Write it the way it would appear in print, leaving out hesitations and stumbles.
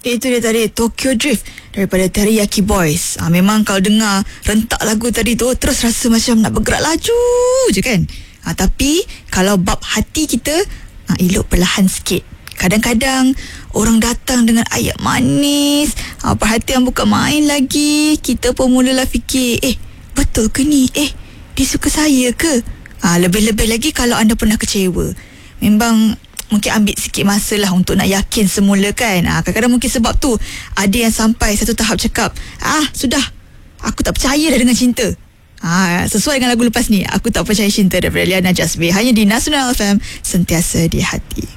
Itu dia tadi, Tokyo Drift daripada Teriyaki Boys. Memang kalau dengar rentak lagu tadi tu, terus rasa macam nak bergerak laju je kan. Tapi kalau bab hati kita, elok perlahan sikit. Kadang-kadang orang datang dengan ayat manis, perhatian bukan main lagi. Kita pun mulalah fikir, betul ke ni? Dia suka saya ke? Lebih-lebih lagi kalau anda pernah kecewa. Memang mungkin ambil sikit masa lah untuk nak yakin semula kan. Kadang-kadang mungkin sebab tu ada yang sampai satu tahap cakap, sudah, aku tak percaya dah dengan cinta. Sesuai dengan lagu lepas ni, Aku Tak Percaya Cinta daripada Liana Jasmine, hanya di Nasional FM, sentiasa di hati.